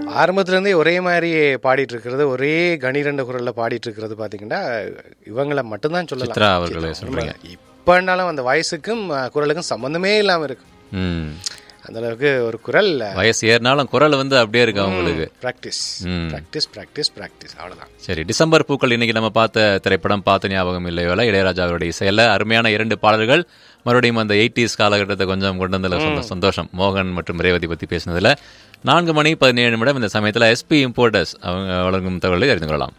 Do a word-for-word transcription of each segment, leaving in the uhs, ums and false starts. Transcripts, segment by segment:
ஆரம்பத்துலேருந்தே ஒரே மாதிரி பாடிட்டு இருக்கிறது, ஒரே கணீரண்ட குரலில் பாடிட்டு இருக்கிறது பார்த்தீங்கன்னா இவங்களை மட்டும்தான் சொல்லலாம். அவர்களே சொல்கிறீங்க. இப்போனாலும் அந்த வயசுக்கும் குரலுக்கும் சம்மந்தமே இல்லாமல் இருக்கு. அந்த அளவுக்கு ஒரு குரல், வயசு ஏறினாலும் குரல் வந்து அப்படியே இருக்கு அவங்களுக்கு. ப்ராக்டிஸ் ப்ராக்டிஸ் ப்ராக்டிஸ் ப்ராக்டிஸ் அவ்வளோதான். சரி, டிசம்பர் பூக்கள் இன்னைக்கு நம்ம பார்த்த திரைப்படம் பார்த்த ஞாபகம் இல்லையோல, இளையராஜா அவருடைய இசையில் அருமையான இரண்டு பாடல்கள். மறுபடியும் அந்த எயிட்டிஸ் காலகட்டத்தை கொஞ்சம் கொண்டு வந்ததில் சந்தோஷம். மோகன் மற்றும் ரேவதி பற்றி பேசினதில். நான்கு மணி பதினேழு நிமிடம். இந்த சமயத்தில் எஸ்பி இம்போர்ட்டர்ஸ் அவங்க வழங்கும் தகவலை அறிந்து கொள்ளலாம்.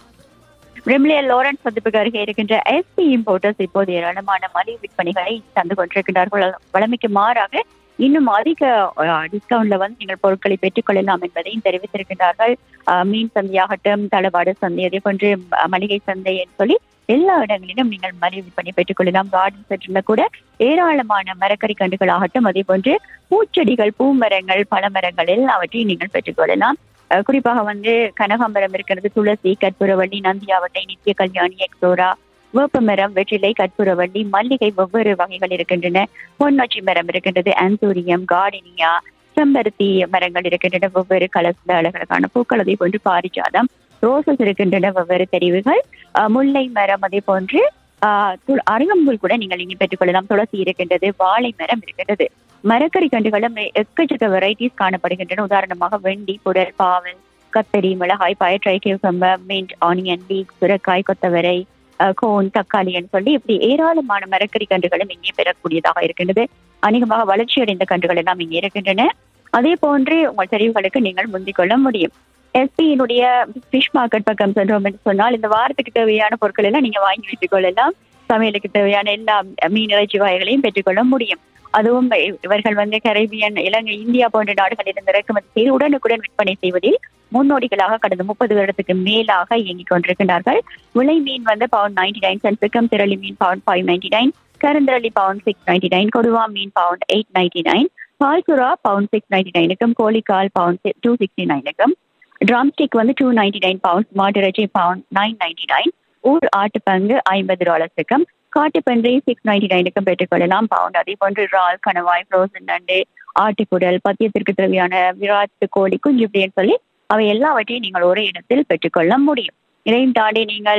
பிரிமிலியர் லாரன்ஸ் சந்திப்புக்கு அருகே இருக்கின்ற எஸ்பி இம்போர்ட்டர்ஸ் இப்போது ஏராளமான மலிவு விற்பனைகளை தந்து கொண்டிருக்கிறார்கள். வழமைக்கு மாறாக இன்னும் அதிக டிஸ்கவுண்ட்ல வந்து நீங்கள் பொருட்களை பெற்றுக்கொள்ளலாம் என்பதையும் தெரிவித்திருக்கின்றார்கள். மீன் சந்தையாகட்டும், தளவாட சந்தை, அதே போன்று மளிகை சந்தை என்று சொல்லி எல்லா இடங்களிலும் நீங்கள் மலிவு விற்பனை பெற்றுக்கொள்ளலாம். கார்டன் சென்டர்ல கூட ஏராளமான மரக்கறி கண்டுகளாகட்டும், அதே போன்று பூச்செடிகள், பூமரங்கள், பழமரங்கள் எல்லாவற்றையும் நீங்கள் பெற்றுக்கொள்ளலாம். குறிப்பாக வந்து கனகாம்பரம் இருக்கிறது, துளசி, கற்பூரவள்ளி, நந்தியாவட்டை, நித்திய கல்யாணி, எக்ஸோரா, வேப்பமரம், வெற்றிலை, கற்பூரவள்ளி, மல்லிகை வெவ்வேறு வகைகள் இருக்கின்றன. பொன்னொச்சி மரம் இருக்கின்றது, ஆந்தூரியம், கார்டினியா, செம்பருத்தி மரங்கள் இருக்கின்றன, வெவ்வேறு கலர்ஸ்ல அழகழகான பூக்கள், அதே போன்று பாரிஜாதம், ரோசஸ் இருக்கின்றன, வெவ்வேறு தெரிவுகள், முல்லை மரம், அதே போன்று ஆஹ் அருகம்புல் கூட நீங்கள் இங்கே பெற்றுக்கொள்ளலாம். துளசி இருக்கின்றது, வாழை மரம் இருக்கின்றது. மரக்கறி கண்டுகளும் எக்கச்சக்க வெரைட்டிஸ் காணப்படுகின்றன. உதாரணமாக வெண்டி, புடல், பாவல், கத்தரி, மிளகாய், பயற்றை, கியூக்கம்பர், மின்ட், ஆனியன், லீக், சுரக்காய், கொத்தவரை, கோன், தக்காளின்னு சொல்லி இப்படி ஏராளமான மரக்கறி கன்றுகளும் இங்கே பெறக்கூடியதாக இருக்கின்றது. அநேகமாக வளர்ச்சி அடைந்த கன்றுகள் எல்லாம் இங்கே இருக்கின்றன. அதே போன்று உங்கள் தெரிவுகளுக்கு நீங்கள் முந்திக் கொள்ள முடியும். எஸ்பியினுடைய ஃபிஷ் மார்க்கெட் பக்கம் சென்றோம் என்று சொன்னால் இந்த வாரத்துக்கு தேவையான பொருட்கள் எல்லாம் நீங்க வாங்கி வைத்துக் கொள்ளலாம். சமையலுக்கு தேவையான எல்லா மீன் இறைச்சி வகைகளையும் பெற்றுக்கொள்ள முடியும். அதுவும் இவர்கள் வந்து கரேபியன், இலங்கை, இந்தியா போன்ற நாடுகளிலிருந்து இறக்குமதி செய்து உடனுக்குடன் விற்பனை செய்வதில் முன்னோடிகளாக கடந்த முப்பது வருடத்துக்கு மேலாக இயங்கிக் கொண்டிருக்கின்றார்கள். விலை மீன் வந்து பவுண்ட் நைன்டி நைன் சென்ட்ஸுக்கும், திரளி மீன் bound five ninety nine, கருந்திரளி bound six ninety nine, கொடுவா மீன் bound eight ninety nine, பால்சுரா bound six ninety நைனுக்கும், கோழிக்கால் bound two sixty நைனுக்கும், drumstick வந்து two ninety nine bound, மாட்டிறைச்சி bound nine ninety nine, ஊர் ஆட்டுப்பங்கு ஐம்பது டாலர்ஸுக்கும், காட்டுப்பன்றி சிக்ஸ் நைன்டி நைனுக்கும் பெற்றுக்கொள்ளலாம் bound. அதே போன்று இறால், கணவாய், frozen நண்டு, ஆட்டுக்குடல், பத்தியத்திற்கு தேவையான விராட்டு கோழி குஞ்சு இப்படின்னு சொல்லி அவை எல்லாவற்றையும் நீங்கள் ஒரே இடத்தில் பெற்றுக்கொள்ள முடியும். இதையும் தாண்டி நீங்கள்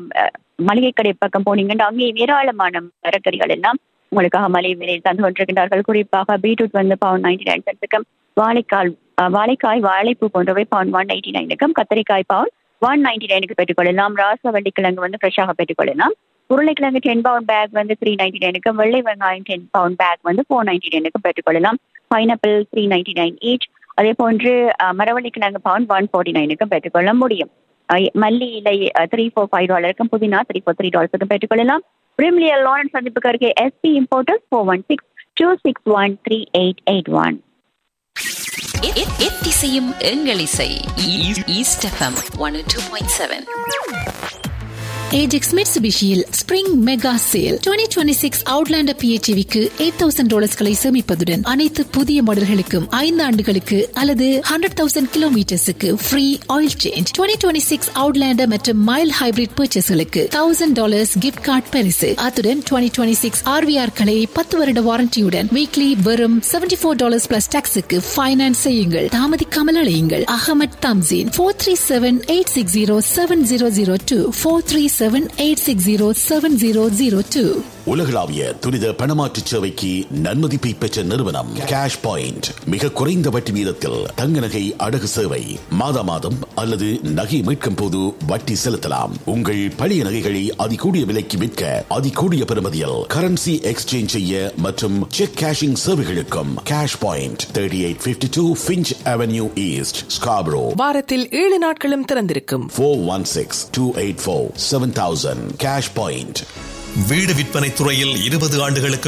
மளிகை கடை பக்கம் போனீங்கன்னா அங்கேயும் ஏராளமான மரக்கறிகள் எல்லாம் உங்களுக்காக மலிவு விலையில் தந்து கொண்டிருக்கின்றார்கள். குறிப்பாக பீட்ரூட் வந்து பவுண்ட் நைன்டி நைன் சென்ட்ஸுக்கும், வாழைக்கால் வாழைக்காய், வாழைப்பூ போன்றவை பவுண்ட் ஒன் எயிட்டி நைனுக்கும், கத்திரிக்காய் பவுண்ட் ஒன் நைன்டி நைனுக்கு பெற்றுக்கொள்ளலாம். ராசவள்ளி கிழங்கு வந்து ஃப்ரெஷ்ஷாக பெற்றுக்கொள்ளலாம். உருளைக்கிழங்கு டென் பவுண்ட் பேக் வந்து த்ரீ நைன்டி நைனுக்கும், வெள்ளை வெங்காயம் டென் பவுண்ட் பேக் வந்து ஃபோர் நைன்டி நைனுக்கும் பெற்றுக்கொள்ளலாம். Pineapple three ninety nine each. அதே போன்று மரவள்ளி கிழங்கு பவுண்ட் ஒன் ஃபோர்ட்டி நைனுக்கும் பெற்றுக்கொள்ள முடியும். மல்லி இலை த்ரீ ஃபோர் ஃபைவ் டாலருக்கும், புதினா த்ரீ ஃபோர் த்ரீ டாலருக்கும் பெற்றுக்கொள்ளலாம். பிரிமிலியர் லாரன்ஸ் சந்திப்புக்கு அருகே SP importers four one six two six one three eight eight one. எத்திசையும் எங்கள் இசை east FM one two point seven. Ajax மிட்சுபிஷியில் spring mega sale twenty twenty six Outlander P H E V-க்கு eight thousand டாலர்ஸ்களை சேமிப்பதுடன் அனைத்து புதிய மாடல்களுக்கும் ஐந்து ஆண்டுகளுக்கு அல்லது hundred thousand கிலோமீட்டர்ஸுக்கு free oil change. Twenty twenty six Outlander மற்றும் mile hybrid பர்ச்சேஸ்களுக்கு thousand dollars gift card பரிசு. அத்துடன் twenty twenty six R we are களை பத்து வருட வாரண்டியுடன் வீக்லி வெறும் seventy four dollars plus டாக்ஸுக்கு finance செய்யுங்கள். தாமதிக்காமல் அழையுங்கள். Ahmed Thamseen four three seven eight six zero seven zero zero two four three seven eight six zero seven zero zero two. உலகளாவிய துரித பணமாற்று சேவைக்கு நன்மதிப்பை பெற்ற நிறுவனம் கேஷ் பாயிண்ட். மிக குறைந்த வட்டி வீதத்தில் தங்க நகை அடகு சேவை. மாதா மாதம் அல்லது நகை மீட்கும் போது வட்டி செலுத்தலாம். உங்கள் பழைய நகைகளை அதிகூடிய விலைக்கு விற்க அதிகூடிய பெறுமதியில் கரன்சி எக்ஸ்சேஞ்ச் செய்ய மற்றும் check cashing சேவைகளுக்கும் cash point thirty eight fifty two Finch avenue east, Scarborough. வாரத்தில் ஏழு நாட்களும் திறந்திருக்கும். Four one six two eight four seven thousand. Cash point. வீடு விற்பனை துறையில் இருபது ஆண்டுகளுக்கு